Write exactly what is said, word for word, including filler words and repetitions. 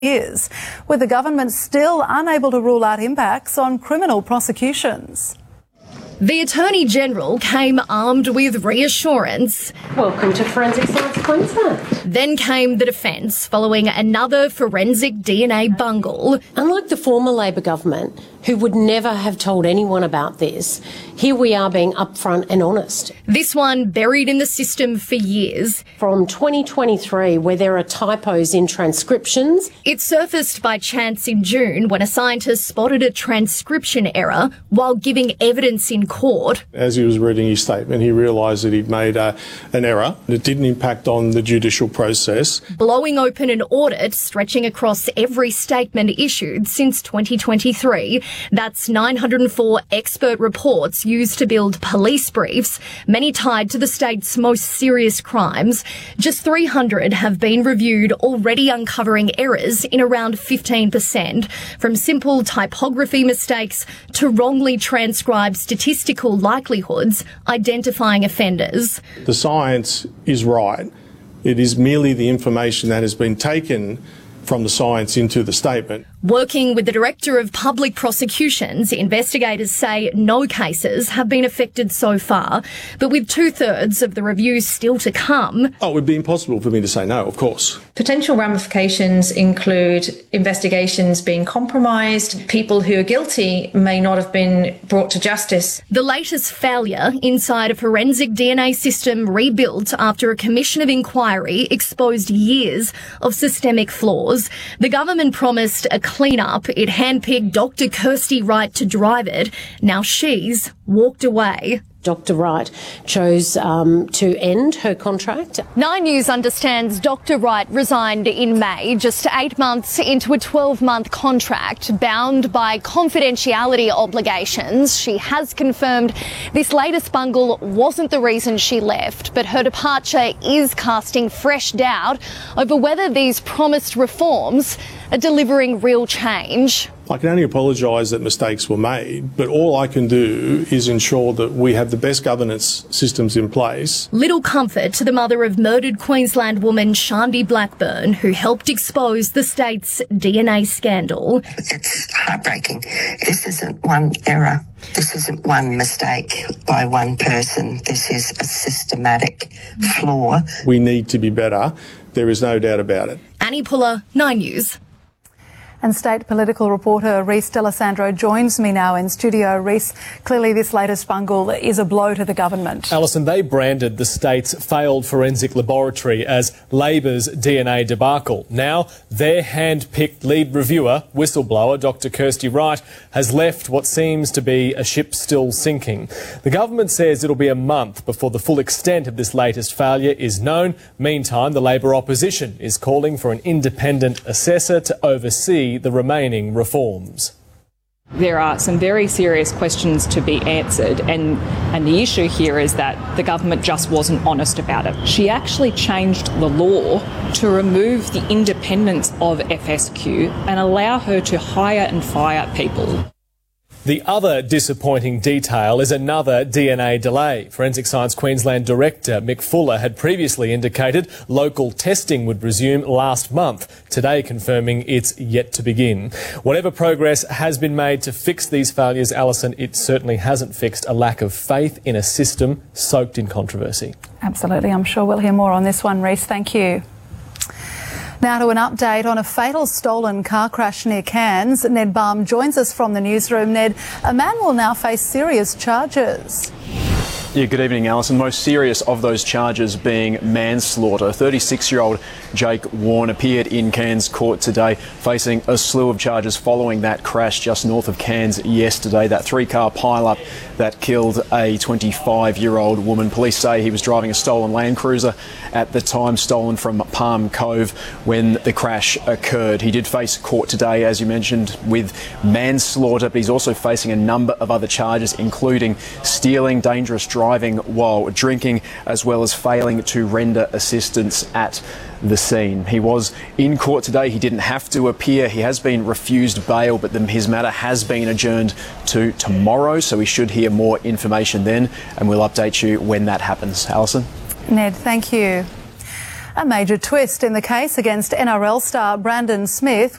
is, with the government still unable to rule out impacts on criminal prosecutions. The Attorney-General came armed with reassurance. Welcome to Forensic Science Queensland. Then came the defence following another forensic D N A bungle. Unlike the former Labor government, who would never have told anyone about this, here we are being upfront and honest. This one buried in the system for years. From twenty twenty-three, where there are typos in transcriptions. It surfaced by chance in June when a scientist spotted a transcription error while giving evidence in court. As he was reading his statement, he realised that he'd made a, an error. It didn't impact on the judicial process. Blowing open an audit stretching across every statement issued since twenty twenty-three. That's nine hundred four expert reports used to build police briefs, many tied to the state's most serious crimes. Just three hundred have been reviewed, already uncovering errors in around fifteen percent, from simple typography mistakes to wrongly transcribed statistical likelihoods identifying offenders. The science is right. It is merely the information that has been taken from the science into the statement. Working with the Director of Public Prosecutions, investigators say no cases have been affected so far, but with two-thirds of the reviews still to come. Oh, it would be impossible for me to say no, of course. Potential ramifications include investigations being compromised, people who are guilty may not have been brought to justice. The latest failure inside a forensic D N A system rebuilt after a commission of inquiry exposed years of systemic flaws. The government promised a clean-up. It handpicked Doctor Kirsty Wright to drive it. Now she's walked away. Doctor Wright chose um, to end her contract. Nine News understands Doctor Wright resigned in May, just eight months into a twelve-month contract, bound by confidentiality obligations. She has confirmed this latest bungle wasn't the reason she left, but her departure is casting fresh doubt over whether these promised reforms are delivering real change. I can only apologise that mistakes were made, but all I can do is ensure that we have the best governance systems in place. Little comfort to the mother of murdered Queensland woman Shandy Blackburn, who helped expose the state's D N A scandal. It's heartbreaking. This isn't one error. This isn't one mistake by one person. This is a systematic flaw. We need to be better. There is no doubt about it. Annie Puller, Nine News. And state political reporter Reese D'Alessandro joins me now in studio. Reese, clearly this latest bungle is a blow to the government. Alison, they branded the state's failed forensic laboratory as Labor's D N A debacle. Now, their hand-picked lead reviewer, whistleblower Doctor Kirsty Wright, has left what seems to be a ship still sinking. The government says it'll be a month before the full extent of this latest failure is known. Meantime, the Labor opposition is calling for an independent assessor to oversee the remaining reforms. There are some very serious questions to be answered, and, and the issue here is that the government just wasn't honest about it. She actually changed the law to remove the independence of F S Q and allow her to hire and fire people. The other disappointing detail is another D N A delay. Forensic Science Queensland Director Mick Fuller had previously indicated local testing would resume last month, today confirming it's yet to begin. Whatever progress has been made to fix these failures, Alison, it certainly hasn't fixed a lack of faith in a system soaked in controversy. Absolutely. I'm sure we'll hear more on this one, Reese. Thank you. Now to an update on a fatal stolen car crash near Cairns. Ned Baum joins us from the newsroom. Ned, a man will now face serious charges. Yeah, good evening, Alison. Most serious of those charges being manslaughter. thirty-six-year-old Jake Warren appeared in Cairns court today, facing a slew of charges following that crash just north of Cairns yesterday. That three-car pile-up that killed a twenty-five-year-old woman. Police say he was driving a stolen Land Cruiser at the time, stolen from Palm Cove when the crash occurred. He did face court today, as you mentioned, with manslaughter, but he's also facing a number of other charges, including stealing, dangerous driving, driving while drinking, as well as failing to render assistance at the scene. He was in court today. He didn't have to appear. He has been refused bail, but the, his matter has been adjourned to tomorrow, so we should hear more information then, and we'll update you when that happens. Alison? Ned, thank you. A major twist in the case against N R L star Brandon Smith